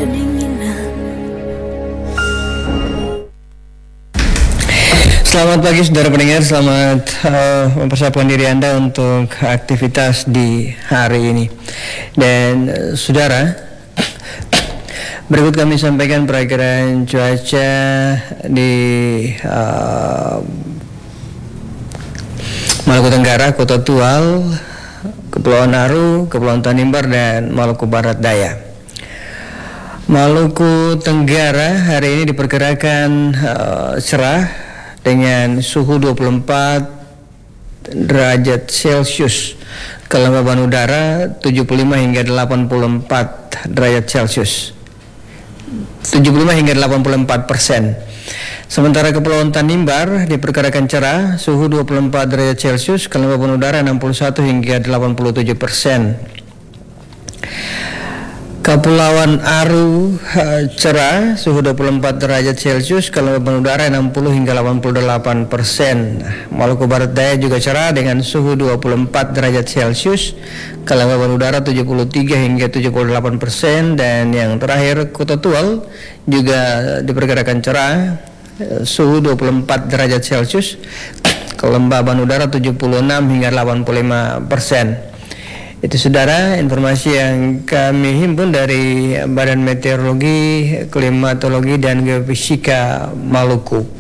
Selamat pagi saudara pendengar, selamat mempersiapkan diri Anda untuk aktivitas di hari ini. Dan saudara, berikut kami sampaikan perakiraan cuaca di Maluku Tenggara, Kota Tual, Kepulauan Aru, Kepulauan Tanimbar, dan Maluku Barat Daya. Maluku Tenggara hari ini diperkirakan cerah dengan suhu 24 derajat Celcius, kelembaban udara 75 hingga 84 derajat Celcius, 75 hingga 84%. Sementara Kepulauan Tanimbar diperkirakan cerah, suhu 24 derajat Celcius, kelembaban udara 61 hingga 87%. Kepulauan Aru cerah, suhu 24 derajat Celcius, kelembaban udara 60 hingga 88%. Maluku Barat Daya juga cerah dengan suhu 24 derajat Celcius, kelembaban udara 73 hingga 78%. Dan yang terakhir Kota Tual juga diperkirakan cerah, suhu 24 derajat Celcius, kelembaban udara 76 hingga 85%. Itu saudara informasi yang kami himpun dari Badan Meteorologi, Klimatologi, dan Geofisika Maluku.